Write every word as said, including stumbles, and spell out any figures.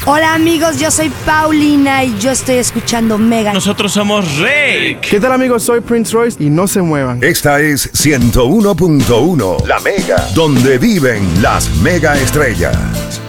Hola amigos, yo soy Paulina y yo estoy escuchando Mega. Nosotros somos Rick. ¿Qué tal amigos? Soy Prince Royce y no se muevan. Esta es ciento uno punto uno, La Mega, donde viven las mega estrellas.